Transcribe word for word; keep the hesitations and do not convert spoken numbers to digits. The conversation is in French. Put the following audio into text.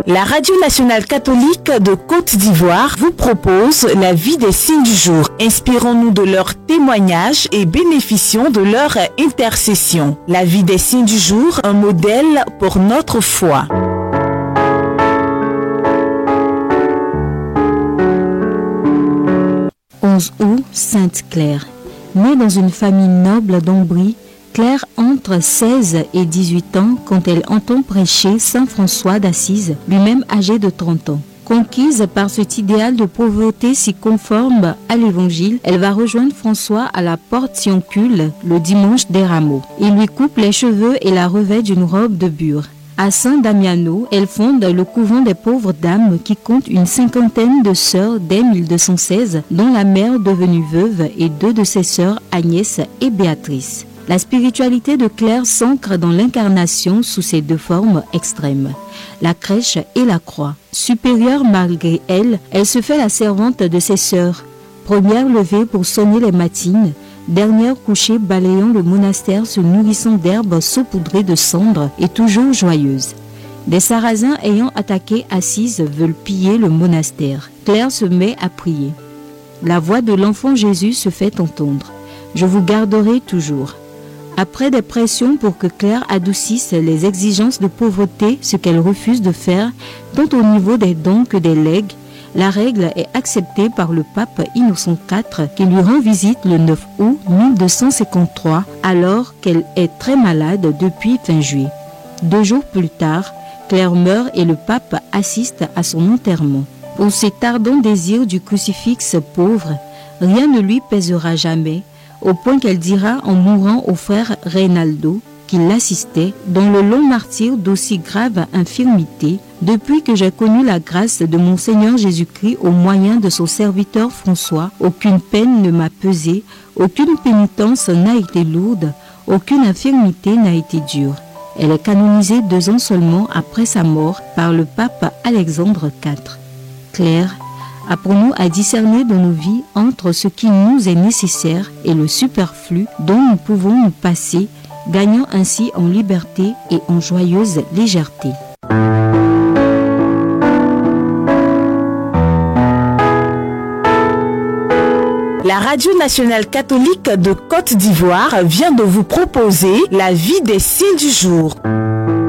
La Radio nationale catholique de Côte d'Ivoire vous propose la vie des saints du jour. Inspirons-nous de leurs témoignages et bénéficions de leur intercession. La vie des saints du jour, un modèle pour notre foi. onze août, Sainte Claire. Née dans une famille noble d'Ombrie, Claire entre seize et dix-huit ans quand elle entend prêcher Saint François d'Assise, lui-même âgé de trente ans. Conquise par cet idéal de pauvreté si conforme à l'Évangile, elle va rejoindre François à la porte Sioncule le dimanche des Rameaux. Il lui coupe les cheveux et la revêt d'une robe de bure. À Saint-Damiano, elle fonde le couvent des pauvres dames qui compte une cinquantaine de sœurs dès mille deux cent seize, dont la mère devenue veuve et deux de ses sœurs, Agnès et Béatrice. La spiritualité de Claire s'ancre dans l'incarnation sous ses deux formes extrêmes, la crèche et la croix. Supérieure malgré elle, elle se fait la servante de ses sœurs. Première levée pour sonner les matines, dernière couchée balayant le monastère se nourrissant d'herbes saupoudrées de cendres et toujours joyeuse. Des Sarrasins ayant attaqué Assise veulent piller le monastère. Claire se met à prier. La voix de l'enfant Jésus se fait entendre. Je vous garderai toujours. Après des pressions pour que Claire adoucisse les exigences de pauvreté, ce qu'elle refuse de faire, tant au niveau des dons que des legs, la règle est acceptée par le pape Innocent quatre qui lui rend visite le neuf août mille deux cent cinquante-trois alors qu'elle est très malade depuis fin juillet. Deux jours plus tard, Claire meurt et le pape assiste à son enterrement. Pour cet ardent désir du crucifix pauvre, rien ne lui pèsera jamais, au point qu'elle dira en mourant au frère Reynaldo, qui l'assistait dans le long martyre d'aussi grave infirmité, depuis que j'ai connu la grâce de mon Seigneur Jésus-Christ au moyen de son serviteur François, aucune peine ne m'a pesé, aucune pénitence n'a été lourde, aucune infirmité n'a été dure. Elle est canonisée deux ans seulement après sa mort par le pape Alexandre quatre. Claire, apprenons à discerner dans nos vies entre ce qui nous est nécessaire et le superflu dont nous pouvons nous passer, gagnant ainsi en liberté et en joyeuse légèreté. La Radio nationale catholique de Côte d'Ivoire vient de vous proposer la vie des saints du jour.